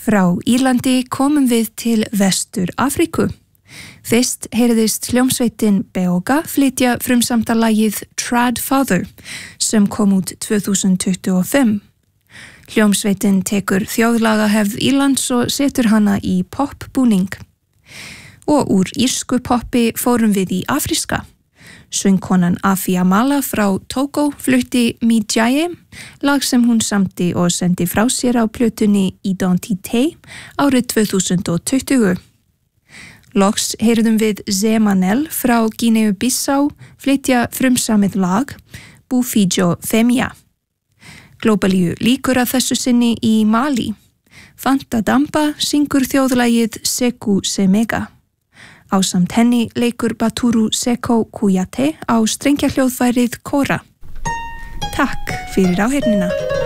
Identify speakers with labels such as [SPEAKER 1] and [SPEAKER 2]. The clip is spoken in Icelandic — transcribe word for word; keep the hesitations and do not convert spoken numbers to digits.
[SPEAKER 1] Frá Írlandi komum við til Vestur Afríku. Fyrst heyrðist hljómsveitin Beoga flytja frumsamtalagið Trad Father sem kom út tvö þúsund tuttugu og fimm. Hljómsveitin tekur þjóðlagahefð Írlands og setur hana í popbúning. Og úr írsku poppi fórum við í afríska. Söngkonan Afi Amala frá Togo flutti Mijaye, lag sem hún samti og sendi frá sér á plötunni Identité árið tvö þúsund og tuttugu. Loks heyrðum við Zemanel frá Guineu-Bissau flytja frumsamið lag Bufijo Femia. Glóbalíu líkur að þessu sinni í Mali. Fanta Damba syngur þjóðlagið Seku Semega. Ásamt henni leikur Baturu Seko Kuyate á strengjahljóðfærið Kora. Takk fyrir áheyrnina.